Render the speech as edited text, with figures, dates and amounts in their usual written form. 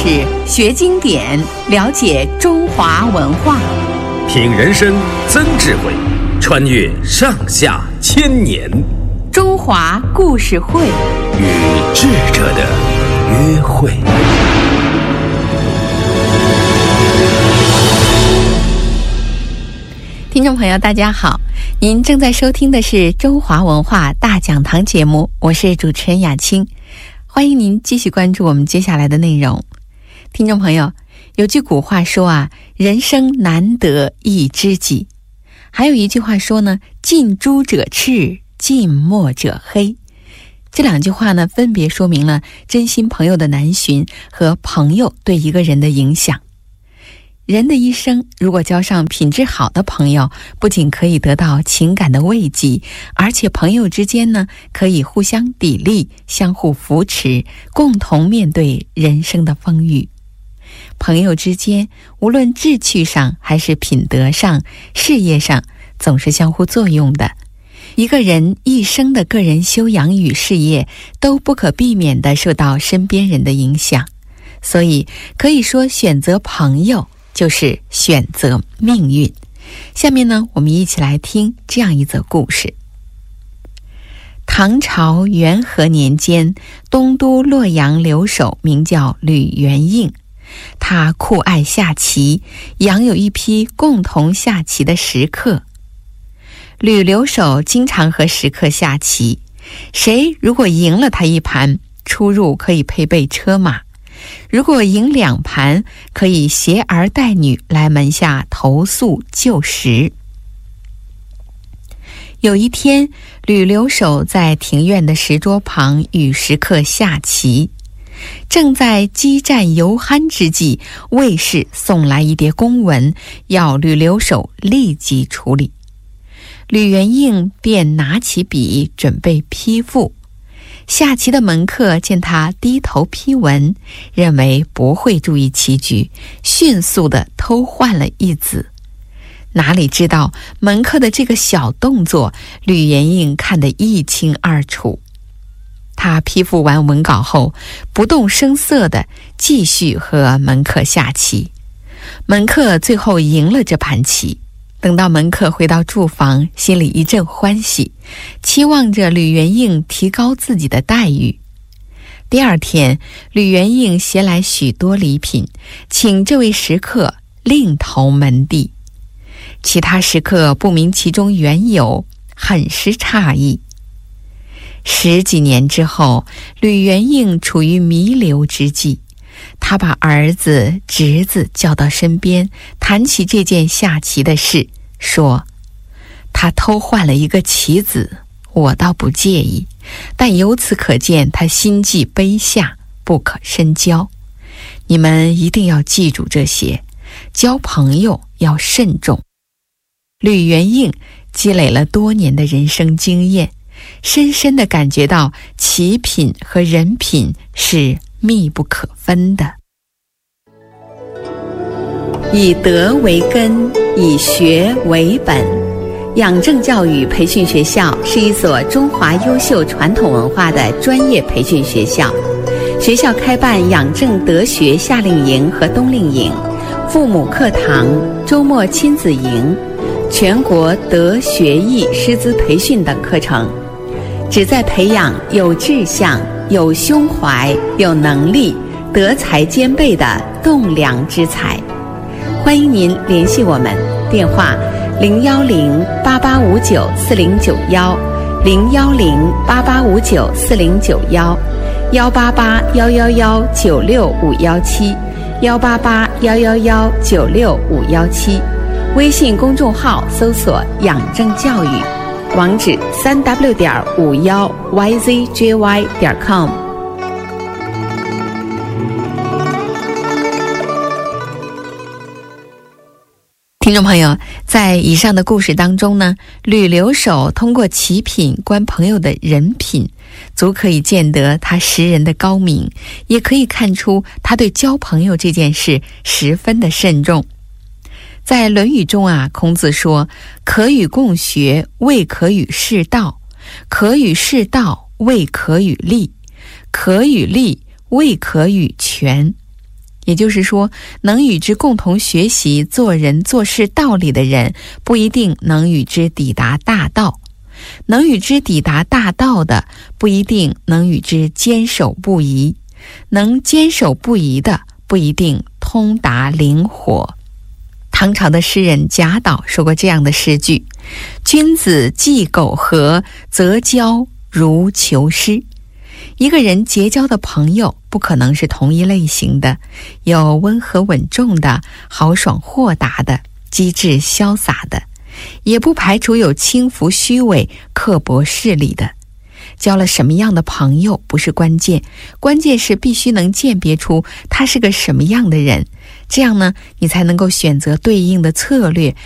事，学经典，了解中华文化， 品人生，增智慧，穿越上下千年。 中华故事会， 与智者的约会。 听众朋友大家好，您正在收听的是中华文化大讲堂节目，我是主持人雅青，欢迎您继续关注我们接下来的内容。听众朋友，有句古话说啊，人生难得一知己。还有一句话说呢，近朱者赤，近墨者黑。这两句话呢，分别说明了真心朋友的难寻和朋友对一个人的影响。人的一生如果交上品质好的朋友，不仅可以得到情感的慰藉，而且朋友之间呢，可以互相砥砺，相互扶持，共同面对人生的风雨。朋友之间无论志趣上还是品德上、事业上，总是相互作用的。一个人一生的个人修养与事业都不可避免地受到身边人的影响，所以可以说选择朋友就是选择命运。下面呢，我们一起来听这样一则故事。唐朝元和年间，东都洛阳留守名叫吕元应，他酷爱下棋，养有一批共同下棋的食客。吕留守经常和食客下棋，谁如果赢了他一盘，出入可以配备车马；如果赢2盘，可以携儿带女来门下投宿就食。有一天，吕留守在庭院的石桌旁与食客下棋，正在激战犹酣之际，卫士送来一叠公文，要吕留守立即处理。吕元应便拿起笔准备批复，下棋的门客见他低头批文，认为不会注意棋局，迅速地偷换了一子。哪里知道门客的这个小动作，吕元应看得一清二楚。他批复完文稿后，不动声色地继续和门客下棋。门客最后赢了这盘棋。等到门客回到住房，心里一阵欢喜，期望着吕元应提高自己的待遇。第二天，吕元应携来许多礼品，请这位食客另投门第。其他食客不明其中缘由，很是诧异。10几年之后，吕元应处于弥留之际，他把儿子、侄子叫到身边，谈起这件下棋的事，说：他偷换了一个棋子，我倒不介意，但由此可见他心计卑下，不可深交。你们一定要记住这些，交朋友要慎重。吕元应积累了多年的人生经验，深深地感觉到棋品和人品是密不可分的。以德为根，以学为本。养正教育培训学校是一所中华优秀传统文化的专业培训学校。学校开办养正德学夏令营和冬令营、父母课堂、周末亲子营、全国德学艺师资培训等课程，旨在培养有志向、有胸怀、有能力、德才兼备的栋梁之才。欢迎您联系我们，电话010-885904090，180-111-96517，188-111-96517。微信公众号搜索养正教育，网址3w.51yzgy.com。听众朋友，在以上的故事当中呢，吕留守通过棋品观朋友的人品，足可以见得他识人的高明，也可以看出他对交朋友这件事十分的慎重。在《论语》中啊，孔子说：可与共学，未可与士道；可与士道，未可与利；可与利，未可与权。 也就是说，能与之共同学习做人做事道理的人，不一定能与之抵达大道；能与之抵达大道的，不一定能与之坚守不移；能坚守不移的，不一定通达灵活。唐朝的诗人贾岛说过这样的诗句：君子忌苟合，则交如囚师。一个人结交的朋友不可能是同一类型的，有温和稳重的，豪爽豁达的，机智潇洒的，也不排除有轻浮虚伪、刻薄势利的。交了什么样的朋友不是关键，关键是必须能鉴别出他是个什么样的人，这样呢，你才能够选择对应的策略